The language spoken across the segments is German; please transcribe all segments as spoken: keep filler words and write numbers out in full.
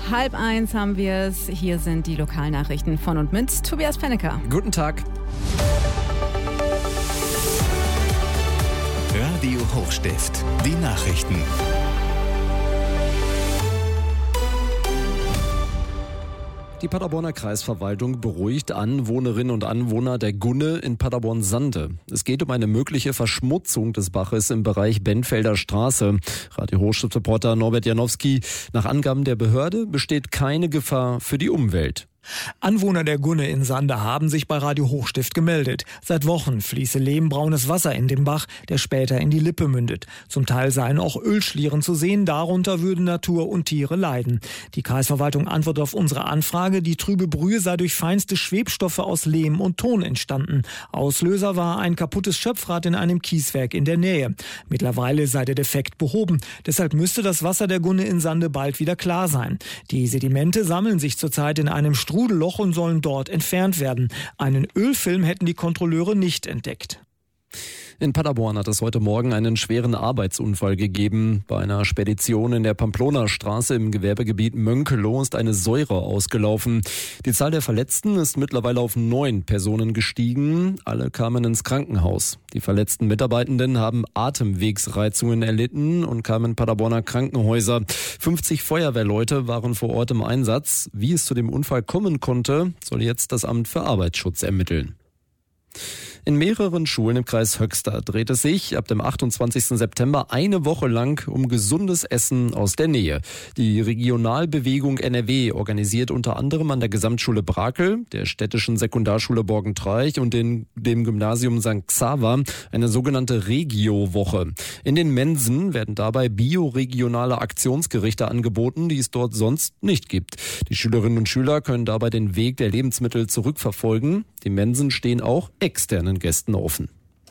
Halb eins haben wir es. Hier sind die Lokalnachrichten von und mit Tobias Pennecker. Guten Tag. Radio Hochstift, die Nachrichten. Die Paderborner Kreisverwaltung beruhigt Anwohnerinnen und Anwohner der Gunne in Paderborn-Sande. Es geht um eine mögliche Verschmutzung des Baches im Bereich Benfelder Straße. Radio Hochstift-Reporter Norbert Janowski: Nach Angaben der Behörde besteht keine Gefahr für die Umwelt. Anwohner der Gunne in Sande haben sich bei Radio Hochstift gemeldet. Seit Wochen fließe lehmbraunes Wasser in den Bach, der später in die Lippe mündet. Zum Teil seien auch Ölschlieren zu sehen, darunter würden Natur und Tiere leiden. Die Kreisverwaltung antwortet auf unsere Anfrage, die trübe Brühe sei durch feinste Schwebstoffe aus Lehm und Ton entstanden. Auslöser war ein kaputtes Schöpfrad in einem Kieswerk in der Nähe. Mittlerweile sei der Defekt behoben. Deshalb müsste das Wasser der Gunne in Sande bald wieder klar sein. Die Sedimente sammeln sich zurzeit in einem Strudelloch und sollen dort entfernt werden. Einen Ölfilm hätten die Kontrolleure nicht entdeckt. In Paderborn hat es heute Morgen einen schweren Arbeitsunfall gegeben. Bei einer Spedition in der Pamplona-Straße im Gewerbegebiet Mönkelow ist eine Säure ausgelaufen. Die Zahl der Verletzten ist mittlerweile auf neun Personen gestiegen. Alle kamen ins Krankenhaus. Die verletzten Mitarbeitenden haben Atemwegsreizungen erlitten und kamen in Paderborner Krankenhäuser. fünfzig Feuerwehrleute waren vor Ort im Einsatz. Wie es zu dem Unfall kommen konnte, soll jetzt das Amt für Arbeitsschutz ermitteln. In mehreren Schulen im Kreis Höxter dreht es sich ab dem achtundzwanzigsten September eine Woche lang um gesundes Essen aus der Nähe. Die Regionalbewegung N R W organisiert unter anderem an der Gesamtschule Brakel, der städtischen Sekundarschule Borgentreich und den, dem Gymnasium Sankt Xaver eine sogenannte Regio-Woche. In den Mensen werden dabei bioregionale Aktionsgerichte angeboten, die es dort sonst nicht gibt. Die Schülerinnen und Schüler können dabei den Weg der Lebensmittel zurückverfolgen. Die Mensen stehen auch externen Gästen offen.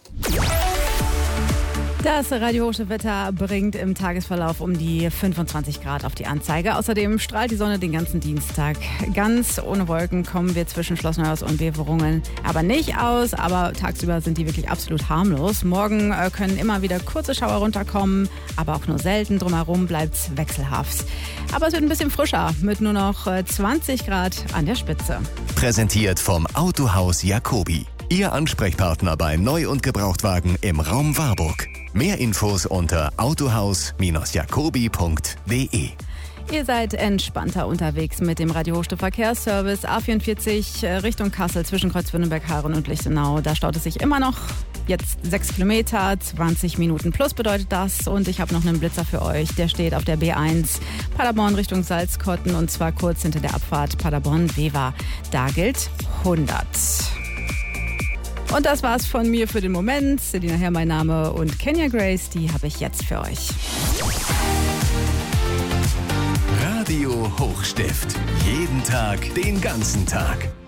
Das Radio Hochstift Wetter bringt im Tagesverlauf um die fünfundzwanzig Grad auf die Anzeige. Außerdem strahlt die Sonne den ganzen Dienstag. Ganz ohne Wolken kommen wir zwischen Schloss Neuhaus und Weverungen aber nicht aus. Aber tagsüber sind die wirklich absolut harmlos. Morgen äh, können immer wieder kurze Schauer runterkommen, aber auch nur selten. Drumherum bleibt es wechselhaft. Aber es wird ein bisschen frischer mit nur noch äh, zwanzig Grad an der Spitze. Präsentiert vom Autohaus Jacobi. Ihr Ansprechpartner bei Neu- und Gebrauchtwagen im Raum Warburg. Mehr Infos unter autohaus jacobi punkt de. Ihr seid entspannter unterwegs mit dem Radio Hochstift Verkehrsservice A vierundvierzig Richtung Kassel zwischen Kreuzwürdenberg-Harren und Lichtenau. Da staut es sich immer noch. Jetzt sechs Kilometer, zwanzig Minuten plus bedeutet das. Und ich habe noch einen Blitzer für euch. Der steht auf der B eins Paderborn Richtung Salzkotten und zwar kurz hinter der Abfahrt Paderborn-Wever. Da gilt hundert. Und das war's von mir für den Moment. Selina Herr mein Name und Kenya Grace, die habe ich jetzt für euch. Radio Hochstift. Jeden Tag, den ganzen Tag.